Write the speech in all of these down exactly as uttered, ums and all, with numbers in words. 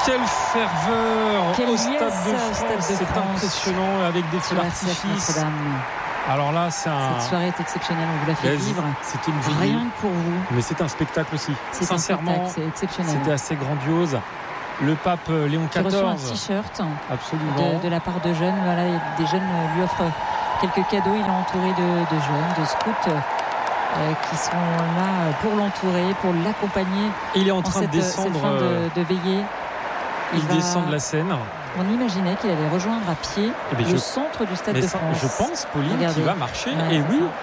Quelle ferveur Quelle au Stade, liesse, de au France. Stade de C'est France. impressionnant avec des feux Sur R C F d'artifice. Notre-Dame. Alors là, c'est un. Cette soirée est exceptionnelle, on vous l'a fait Vas-y, vivre. C'était une veillée. Rien que pour vous. Mais c'est un spectacle aussi. C'est un Sincèrement, spectacle, c'est exceptionnel. c'était assez grandiose. Le pape Léon Qui reçoit un quatorze. t-shirt Absolument. de, de la part de jeunes. Voilà, des jeunes lui offrent quelques cadeaux. Il est entouré de, de jeunes, de scouts euh, qui sont là pour l'entourer, pour l'accompagner. Et il est en en train cette, de descendre. cette fin de, de veillée. Il, Il va- descend de la Seine. On imaginait qu'il allait rejoindre à pied Eh bien, le je- centre du Stade Mais de ça, France. je pense, Pauline, Regardez. qu'il va marcher. Ouais, Et c'est oui, ça.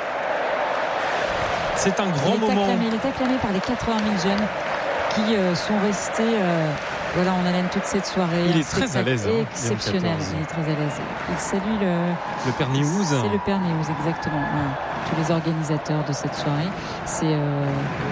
c'est un grand il est moment. acclamé, il est acclamé par les quatre-vingt mille jeunes qui euh, sont restés euh, voilà, en haleine toute cette soirée. Il Un est très à spectacle l'aise, hein, exceptionnel. Léon quatorze. Il est très à l'aise. Il salue le, Le Père Néouz. c'est le Père Néouz, exactement. Voilà. Tous les organisateurs de cette soirée. C'est euh,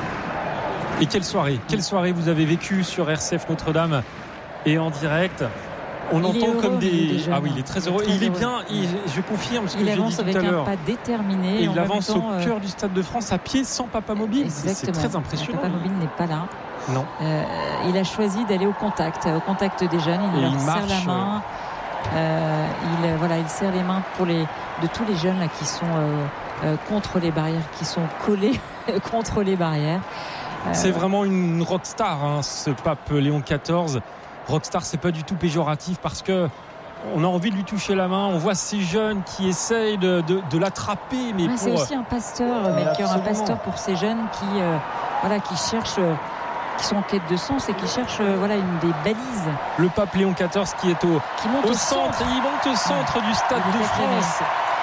Et quelle soirée, quelle soirée vous avez vécue sur R C F Notre-Dame et en direct. On Il est entend heureux, comme lui, des. des jeunes. Ah oui, il est très Il est heureux. très il est heureux. bien, il- je confirme ce que il j'ai dit avance tout avec à un l'heure. pas déterminé. Et en il même avance temps, au euh, cœur du Stade de France à pied sans papa mobile. C'est c'est Exactement. très impressionnant. Papa Mobile n'est pas là. Non. Euh, il a choisi d'aller au contact, au contact des jeunes. Il Et leur il serre marche, la main. Euh, il, voilà, il serre les mains pour les, de tous les jeunes là, qui sont euh, euh, contre les barrières, qui sont collés contre les barrières. Euh, C'est vraiment une rockstar, hein, ce pape Léon quatorze. Rockstar, c'est pas du tout péjoratif parce que on a envie de lui toucher la main. On voit ces jeunes qui essayent de, de, de l'attraper, mais ouais, c'est pour. aussi un pasteur, Melchior, un absolument. pasteur pour ces jeunes qui, euh, voilà, qui cherchent, euh, qui sont en quête de sens et qui cherchent, euh, voilà, une des balises Le pape Léon quatorze qui est au, qui montent au au centre. centre. Il monte au centre du Stade Il est de acclamé. France.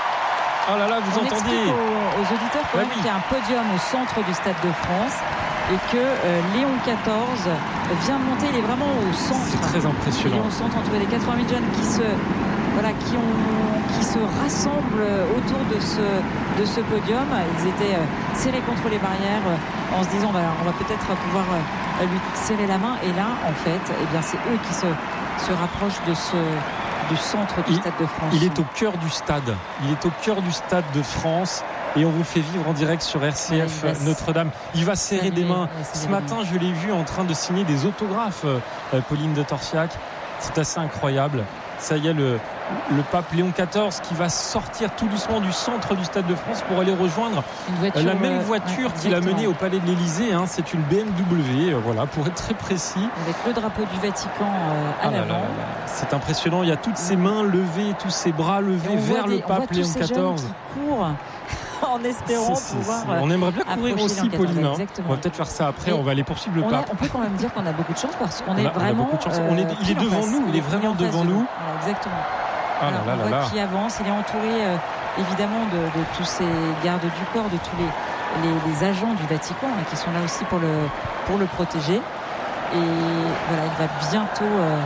Oh là là, vous On entendez. explique aux, aux auditeurs quand Bah même oui. qu'il y a un podium au centre du Stade de France et que euh, Léon quatorze vient de monter. Il est vraiment au centre. C'est très Il est impressionnant. au centre entouré des quatre-vingt mille jeunes qui se, voilà, qui ont, qui se rassemblent autour de ce, de ce podium. Ils étaient euh, serrés contre les barrières euh, en se disant bah, on va peut-être pouvoir euh, lui serrer la main. Et là, en fait, eh bien, c'est eux qui se, se rapprochent de ce, du centre du Il- Stade de France. Il est au cœur du stade. Il est au cœur du Stade de France. Et on vous fait vivre en direct sur R C F Ouais, il va Notre-Dame. Il va serrer saluer, des mains. ouais, Ce serrer des matin, je l'ai vu en train de signer des autographes, euh, Pauline de Torsiac. C'est assez incroyable. Ça y est, le, le pape Léon quatorze qui va sortir tout doucement du centre du Stade de France pour aller rejoindre Une voiture, la même euh, voiture ouais, qu'il a menée exactement. au Palais de l'Élysée. Hein. C'est une B M W, euh, voilà, pour être très précis. Avec le drapeau du Vatican euh, à Ah là là l'avant. là là. C'est impressionnant. Il y a toutes ces mains levées, tous ces bras Et levés on voit vers des- le on voit pape tous Léon ces jeunes quatorze. qui courent en espérant C'est- c'est- pouvoir. c'est- euh, On aimerait bien courir approcher aussi, Léon quatorze, Pauline. hein. exactement. On va peut-être faire ça après. Et On va aller poursuivre le On, a- pape. on peut quand même dire qu'on a beaucoup de chance parce qu'on On est a- on a vraiment. beaucoup de chance. On est- il est pile en devant face. nous, il est pile vraiment en face devant de nous. Voilà, exactement. Ah Alors, là on là voit là. qu'il avance. Il est entouré euh, évidemment de, de tous ces gardes du corps, de tous les, les, les agents du Vatican hein, qui sont là aussi pour le, pour le protéger. Et voilà, il va bientôt euh,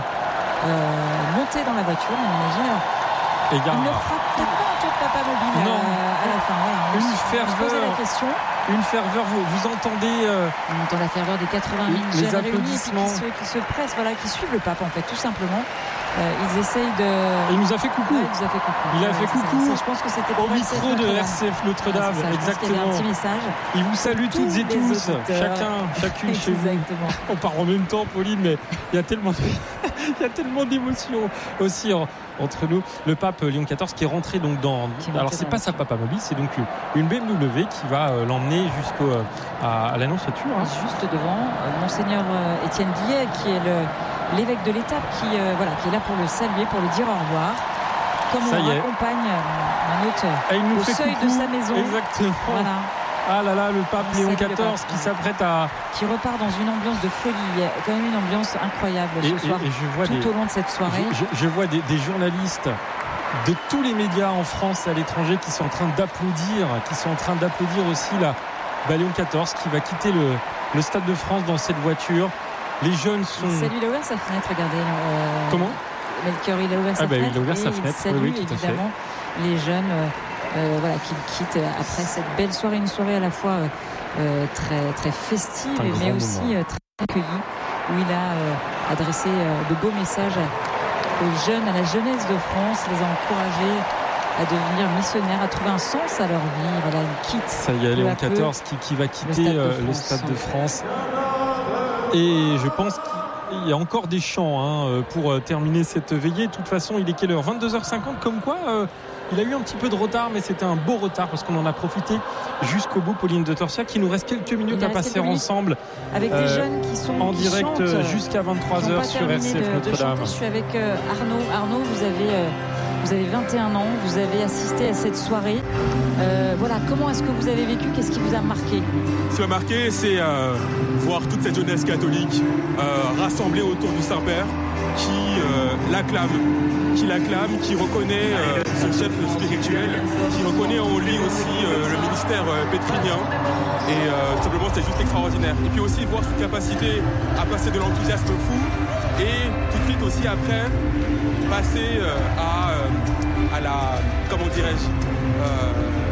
euh, monter dans la voiture, on imagine. Alors, Et il ne garde. frappe peut-être pas un tour de papa mobile Non. euh, à la fin. Voilà, on Une se- on se posait ferveur. la question. Une ferveur. Vous, vous entendez euh, On entend la ferveur des quatre-vingt mille Les jeunes réunis et puis applaudissements. qui se, qui se pressent, voilà, qui suivent le pape en fait, tout simplement. Euh, ils essayent de. et il nous a fait coucou. Ouais, il nous a fait coucou. Il a Ouais, fait c'est ça. coucou Ça, je pense que c'était Au pour micro de Notre-Dame. R C F Ouais, Notre-Dame. c'est ça, je pense qu'il y avait un Exactement. petit message. Il vous salue Pour toutes et tous les tous. auditeurs. Chacun, chacune chez vous. Exactement. On part en même temps, Pauline, mais il y a tellement, de- il y a tellement d'émotions aussi en- entre nous. Le pape Léon quatorze qui est rentré donc dans. Qui est Alors monté c'est dans pas la sa papa mobile, c'est donc une B M W qui va euh, l'emmener jusqu'au euh, à, à l'annonciature. hein. Juste devant, euh, Monseigneur euh, Étienne Guillet, qui est le, l'évêque de l'étape, qui, euh, voilà, qui est là pour le saluer, pour lui dire au revoir. Comme Ça on y est. raccompagne euh, un hôte Et il nous au fait seuil coucou. de sa maison. Exactement. Voilà, Ah là là, le pape On Léon salue le quatorze pape. qui s'apprête à. qui repart dans une ambiance de folie. Il y a quand même une ambiance incroyable Et, ce et- soir, et je vois tout des. au long de cette soirée. Je, je- je vois des, des journalistes de tous les médias en France et à l'étranger qui sont en train d'applaudir, qui sont en train d'applaudir aussi la bah, Léon quatorze qui va quitter le, le Stade de France dans cette voiture. Les jeunes sont. Salut, il a ouvert sa fenêtre, regardez. euh, Comment Melchior, il a ouvert sa Ah bah, fenêtre. il a ouvert et sa il fenêtre, salue oui, oui, tout à fait. évidemment les jeunes euh, euh, voilà, qu'il quitte après cette belle soirée. Une soirée à la fois euh, euh, très, très festive, Un grand mais aussi moment. euh, très accueillie, où il a euh, adressé euh, de beaux messages aux jeunes, à la jeunesse de France, les a encouragés à devenir missionnaires, à trouver un sens à leur vie. Voilà, il quitte. Ça y est, peu Léon à peu quatorze qui, qui va quitter Stade de euh, le France. Stade de France. Et je pense il y a encore des chants hein, pour terminer cette veillée. De toute façon, il est quelle heure ? vingt-deux heures cinquante, comme quoi euh, il a eu un petit peu de retard, mais c'était un beau retard parce qu'on en a profité jusqu'au bout. Pauline de Torsia, qui nous reste quelques minutes à passer ensemble avec euh, des jeunes qui sont en qui direct chantent, jusqu'à vingt-trois heures sur R C F Notre-Dame. Je suis avec euh, Arnaud. Arnaud, vous avez euh, vous avez vingt et un ans, vous avez assisté à cette soirée. Euh, voilà, comment est-ce que vous avez vécu ? Qu'est-ce qui vous a marqué ? Ce qui m'a marqué, c'est euh, voir toute cette jeunesse catholique euh, rassemblée autour du Saint-Père, qui euh, l'acclame, qui l'acclame, qui reconnaît euh, son chef spirituel, qui reconnaît en lui aussi euh, le ministère euh, pétrinien. Et euh, tout simplement, c'est juste extraordinaire. Et puis aussi voir cette capacité à passer de l'enthousiasme fou et tout de suite aussi après passer euh, à, euh, à la, comment dirais-je, euh,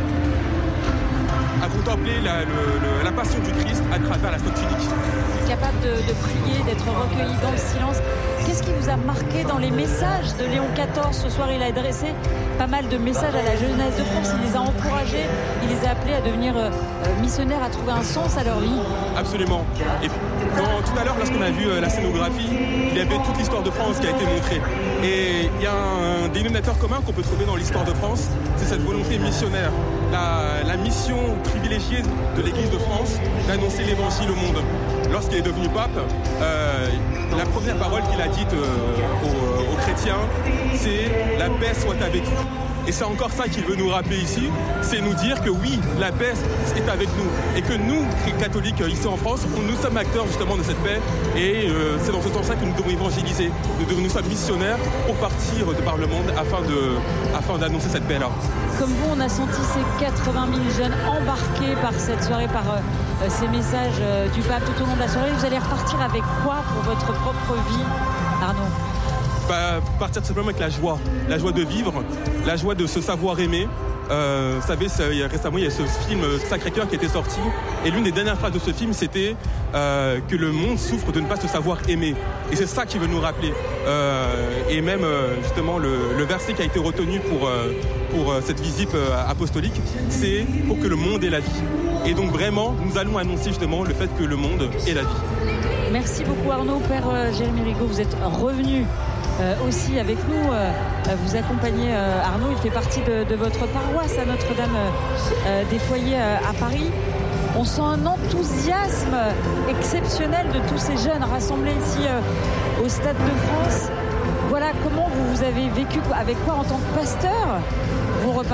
à contempler la, le, le, la passion du Christ à travers la Sainte Unique. Capable de, de prier, d'être recueilli dans le silence. Qu'est-ce qui vous a marqué dans les messages de Léon quatorze ? Ce soir, il a adressé pas mal de messages à la jeunesse de France. Il les a encouragés, il les a appelés à devenir euh, missionnaires, à trouver un sens à leur vie. Absolument. Et dans, tout à l'heure, lorsqu'on a vu euh, la scénographie, il y avait toute l'histoire de France qui a été montrée. Et il y a un dénominateur commun qu'on peut trouver dans l'histoire de France, c'est cette volonté missionnaire. La, la mission privilégiée de l'Église de France d'annoncer l'Évangile au monde. Lorsqu'il est devenu pape, euh, la première parole qu'il a dite euh, aux, aux chrétiens, c'est « la paix soit avec vous ». Et c'est encore ça qu'il veut nous rappeler ici, c'est nous dire que oui, la paix est avec nous. Et que nous, catholiques ici en France, nous sommes acteurs justement de cette paix. Et euh, c'est dans ce sens-là que nous devons évangéliser. Nous devons nous sommes missionnaires pour partir de par le monde afin, de, afin d'annoncer cette paix-là. Comme vous, on a senti ces quatre-vingt mille jeunes embarqués par cette soirée, par euh, ces messages euh, du pape tout au long de la soirée. Vous allez repartir avec quoi pour votre propre vie, Arnaud ? Bah, partir tout simplement avec la joie, la joie de vivre, la joie de se savoir aimer. Euh, vous savez, ça, il y a, récemment, il y a ce film Sacré-Cœur qui était sorti, et l'une des dernières phrases de ce film, c'était euh, que le monde souffre de ne pas se savoir aimer. Et c'est ça qu'il veut nous rappeler. Euh, et même, euh, justement, le, le verset qui a été retenu pour, euh, pour euh, cette visite euh, apostolique, c'est pour que le monde ait la vie. Et donc, vraiment, nous allons annoncer justement le fait que le monde ait la vie. Merci beaucoup, Arnaud. Père euh, Jérémy Rigaud, vous êtes revenu Euh, aussi avec nous, euh, vous accompagnez euh, Arnaud, il fait partie de, de votre paroisse à Notre-Dame euh, des Foyers euh, à Paris. On sent un enthousiasme exceptionnel de tous ces jeunes rassemblés ici euh, au Stade de France. Voilà, comment vous, vous avez vécu, avec quoi en tant que pasteur vous repartez ?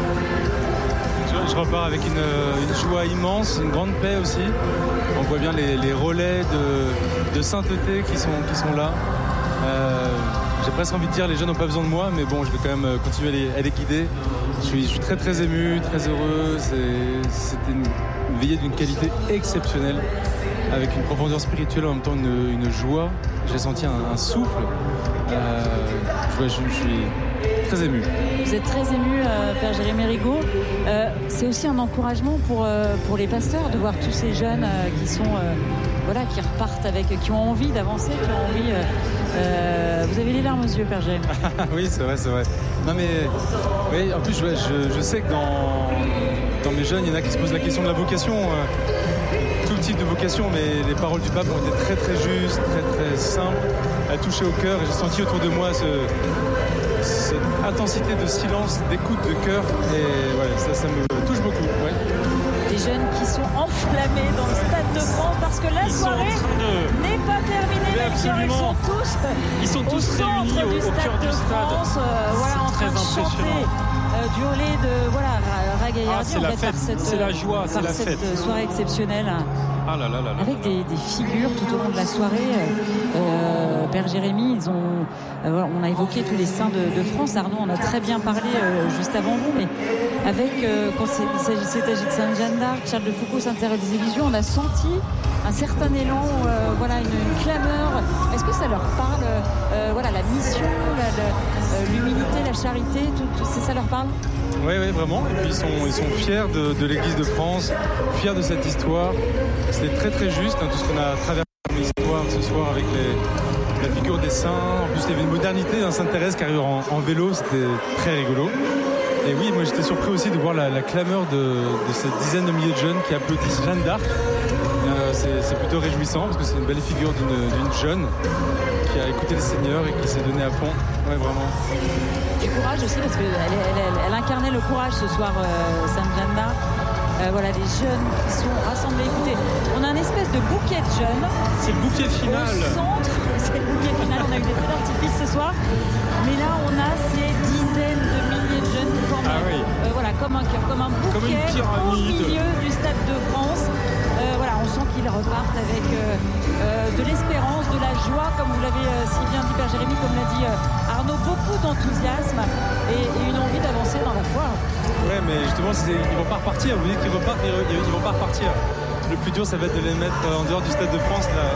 Je, je repars avec une, une joie immense, une grande paix aussi. On voit bien les, les relais de, de sainteté qui sont, qui sont là. Euh, j'ai presque envie de dire les jeunes n'ont pas besoin de moi, mais bon, je vais quand même continuer à les, à les guider. Je suis, je suis très très ému, très heureux. C'est, c'était une veillée d'une qualité exceptionnelle, avec une profondeur spirituelle, en même temps une, une joie. J'ai senti un, un souffle. Euh, je, je, je suis très ému. Vous êtes très ému, euh, Père Jérémy Rigaud. Euh, c'est aussi un encouragement pour, euh, pour les pasteurs de voir tous ces jeunes euh, qui sont... Euh, Voilà, qui repartent avec, qui ont envie d'avancer, qui ont envie. Euh, euh, vous avez les larmes aux yeux, Père Jérémy. Oui, c'est vrai, c'est vrai. Non mais, oui, en plus, je, je, je sais que dans, dans mes jeunes, il y en a qui se posent la question de la vocation, euh, tout type de vocation, mais les paroles du pape ont été très très justes, très très simples, à toucher au cœur. Et j'ai senti autour de moi ce, cette intensité de silence, d'écoute de cœur, et ouais, ça, ça me touche beaucoup. Ouais. Des jeunes qui sont enflammés dans le Stade de France parce que la ils soirée de... n'est pas terminée. Mais absolument. Ils sont tous, ils sont tous au centre réunis du au, Stade au cœur de du stade. France, euh, voilà, en train de chanter euh, du holé de voilà, Ragaillardi. Ah, c'est la fête, cette, c'est la joie, c'est la cette fête. soirée exceptionnelle. Ah là là là là avec là là. Des, des figures tout au long de la soirée. Euh, Père Jérémy, ils ont, euh, on a évoqué tous les saints de, de France. Arnaud en a très bien parlé euh, juste avant vous, mais avec, euh, quand il s'agissait de Sainte-Jeanne d'Arc, Charles de Foucault, Sainte-Thérèse des Lisieux, on a senti un certain élan, euh, voilà, une, une clameur. Est-ce que ça leur parle, euh, voilà, la mission, la, la, euh, l'humilité, la charité, tout, tout, ça leur parle? Oui, oui, vraiment. Et puis ils sont, ils sont fiers de, de l'Église de France, fiers de cette histoire. C'était très très juste, hein, tout ce qu'on a traversé dans l'histoire ce soir avec les, la figure des saints. En plus, il y avait une modernité, hein, Sainte-Thérèse qui arrive en, en vélo, c'était très rigolo. Et oui, moi j'étais surpris aussi de voir la, la clameur de, de cette dizaine de milliers de jeunes qui applaudissent Jeanne d'Arc. Euh, c'est, c'est plutôt réjouissant parce que c'est une belle figure d'une, d'une jeune qui a écouté le Seigneur et qui s'est donnée à fond. Ouais, vraiment. Et courage aussi parce qu'elle elle, elle, elle incarnait le courage ce soir, euh, Sainte Jeanne d'Arc. Euh, voilà, les jeunes qui sont rassemblés. Écoutez, on a un espèce de bouquet de jeunes. C'est le bouquet final. Au centre, c'est le bouquet final. On a eu des feux d'artifice ce soir. Mais là, on a ces dizaines de milliers de jeunes qui forment ah oui. euh, voilà, comme, un, comme un bouquet comme une au milieu du Stade de France. Euh, voilà, on sent qu'ils repartent avec euh, euh, de l'espérance, de la joie, comme vous l'avez euh, si bien dit Père Jérémy, comme l'a dit euh, Arnaud, beaucoup d'enthousiasme et, et une envie d'avancer dans la foi. Ouais, mais justement, c'est, ils vont pas repartir. Vous dites qu'ils repartent, mais ils, ils vont pas repartir. Le plus dur, ça va être de les mettre en dehors du Stade de France. Là.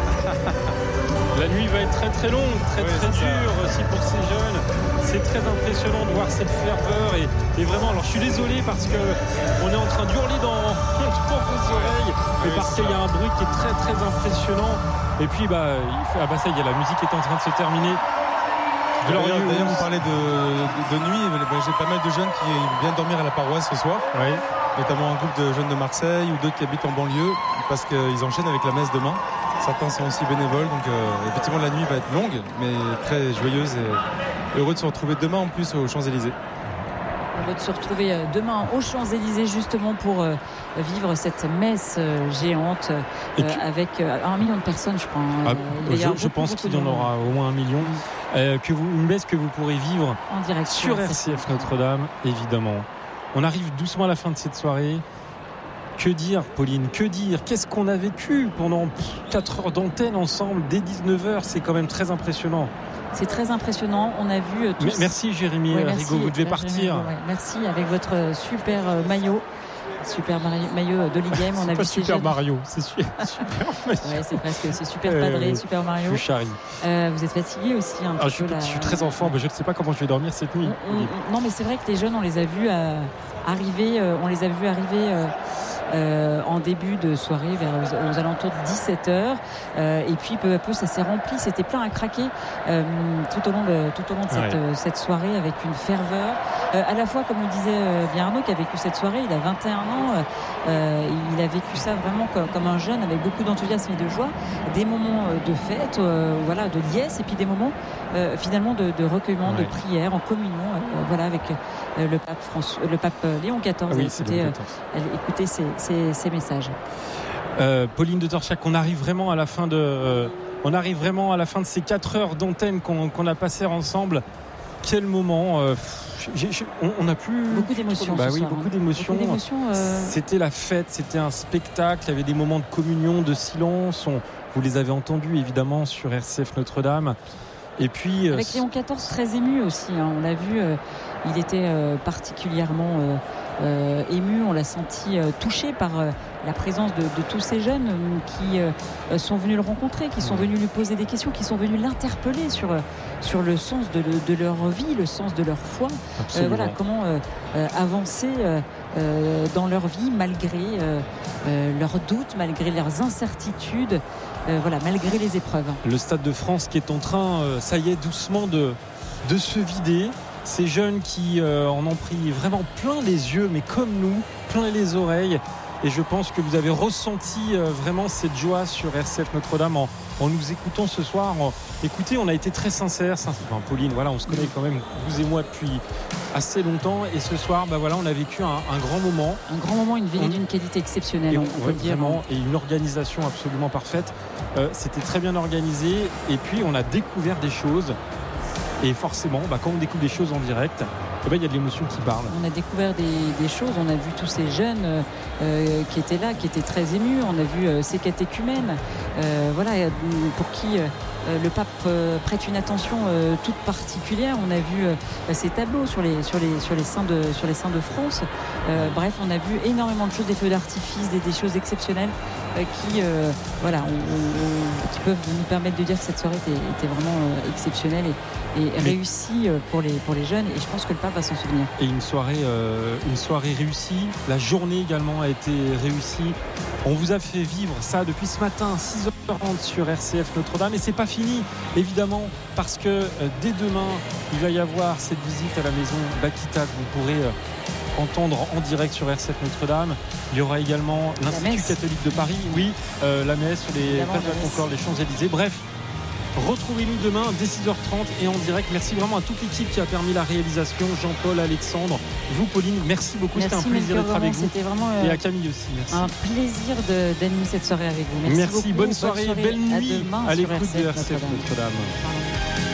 La nuit va être très très longue, très oui, très dure ça. aussi pour ces jeunes. C'est très impressionnant de voir cette ferveur et, et vraiment. Alors je suis désolé parce que on est en train d'hurler dans, dans vos oreilles, mais oui, parce qu'il y a un bruit qui est très très impressionnant. Et puis bah, il fait, ah bah ça y est, la musique est en train de se terminer. D'ailleurs, d'ailleurs, vous parlez de, de, de nuit. J'ai pas mal de jeunes qui viennent dormir à la paroisse ce soir. Oui. Notamment un groupe de jeunes de Marseille ou d'autres qui habitent en banlieue parce qu'ils enchaînent avec la messe demain. Certains sont aussi bénévoles, donc euh, effectivement la nuit va être longue, mais très joyeuse et heureux de se retrouver demain en plus aux Champs-Élysées. Heureux de se retrouver demain aux Champs-Élysées justement pour euh, vivre cette messe euh, géante euh, puis, avec euh, un million de personnes, je crois. Ah, il je, beaucoup, je pense beaucoup qu'il y en aura au moins un million. Euh, que vous, une messe que vous pourrez vivre en direct sur R C F Notre-Dame, évidemment. On arrive doucement à la fin de cette soirée. Que dire, Pauline, que dire? Qu'est-ce qu'on a vécu pendant quatre heures d'antenne ensemble dès dix-neuf heures? C'est quand même très impressionnant. C'est très impressionnant. On a vu euh, tous... Merci Jérémy ouais, Rigaud, vous devez partir. Jérémy, ouais, merci avec votre super euh, maillot. Super maillot de l'E-Game. On a pas vu Super jeunes... Mario, c'est super, super maillot. Ouais, c'est presque, c'est Super Padré, euh, Super Mario. Je charrie. Euh, vous êtes fatigué aussi un ah, petit je suis, peu. Je suis très en forme, je ne sais pas comment je vais dormir cette nuit. On, on, non, mais c'est vrai que les jeunes, on les a vus euh, arriver, euh, on les a vus arriver. Euh, Euh, en début de soirée vers aux, aux alentours de dix-sept heures euh, et puis peu à peu ça s'est rempli, c'était plein à craquer euh, tout au long de, tout au long de cette, ouais. euh, cette soirée avec une ferveur euh, à la fois comme le disait euh, bien Arnaud qui a vécu cette soirée, il a vingt et un ans euh, il a vécu ça vraiment comme, comme un jeune avec beaucoup d'enthousiasme et de joie, des moments de fête euh, voilà, de liesse et puis des moments euh, finalement de, de recueillement, ouais. de prière en communion euh, voilà, avec euh, le pape François, le pape Léon quatorze. Ah oui, écoutez, euh, écoutez ces Ces, ces messages. Euh, Pauline de Torchiac, on arrive vraiment à la fin de, euh, on arrive vraiment à la fin de ces quatre heures d'antenne qu'on, qu'on a passées ensemble. Quel moment euh, j'ai, j'ai, on, on a plus beaucoup d'émotions. Bah ce oui, soir, beaucoup hein. d'émotions. Beaucoup d'émotions euh... C'était la fête, c'était un spectacle. Il y avait des moments de communion, de silence. On, vous les avez entendus évidemment sur R C F Notre-Dame. Et puis avec Léon quatorze très ému aussi. Hein. On l'a vu, euh, il était euh, particulièrement euh, euh, ému. On l'a senti euh, touché par euh, la présence de, de tous ces jeunes euh, qui euh, sont venus le rencontrer, qui sont venus lui poser des questions, qui sont venus l'interpeller sur euh, sur le sens de, de, de leur vie, le sens de leur foi. Euh, voilà comment euh, euh, avancer euh, euh, dans leur vie malgré euh, euh, leurs doutes, malgré leurs incertitudes. Euh, voilà, malgré les épreuves. Le Stade de France qui est en train, euh, ça y est, doucement de, de se vider. Ces jeunes qui euh, en ont pris vraiment plein les yeux, mais comme nous, plein les oreilles. Et je pense que vous avez ressenti euh, vraiment cette joie sur R C F Notre-Dame en, en nous écoutant ce soir. En, écoutez, on a été très sincères. Enfin, Pauline, voilà, on se connaît quand même, vous et moi, depuis assez longtemps. Et ce soir, bah voilà, on a vécu un, un grand moment. Un grand moment, une veillée on... d'une qualité exceptionnelle, on, on peut ouais, le dire. Vraiment, et une organisation absolument parfaite. Euh, c'était très bien organisé. Et puis, on a découvert des choses. Et forcément, bah, quand on découvre des choses en direct, eh ben, il y a de l'émotion qui parle. On a découvert des, des choses, on a vu tous ces jeunes euh, qui étaient là, qui étaient très émus. On a vu euh, ces catéchumènes, euh, voilà, pour qui euh, le pape euh, prête une attention euh, toute particulière. On a vu euh, ces tableaux sur les, sur les, sur les saints de, sur les saints de France. Euh, bref, on a vu énormément de choses, des feux d'artifice, des, des choses exceptionnelles euh, qui, euh, voilà, on, on, qui peuvent nous permettre de dire que cette soirée était, était vraiment euh, exceptionnelle et, et réussie euh, pour les, pour les jeunes. Et je pense que le pape va s'en souvenir. Et une soirée, euh, une soirée réussie. La journée également a été réussie. On vous a fait vivre ça depuis ce matin, six heures trente sur R C F Notre-Dame. Et c'est pas fini, évidemment, parce que euh, dès demain, il va y avoir cette visite à la maison Bakita que vous pourrez euh, entendre en direct sur R sept Notre-Dame. Il y aura également l'Institut catholique de Paris. Oui, euh, la messe sur les places de la Concorde, les Champs-Élysées. Bref, retrouvez-nous demain dès six heures trente et en direct. Merci vraiment à toute l'équipe qui a permis la réalisation. Jean-Paul, Alexandre, vous Pauline, merci beaucoup. C'était un plaisir d'être avec vous. Vraiment, euh, et à Camille aussi. Merci. Un plaisir de, d'animer cette soirée avec vous. Merci, merci beaucoup. bonne soirée, bonne soirée, belle nuit à, à l'écoute de R sept Notre-Dame.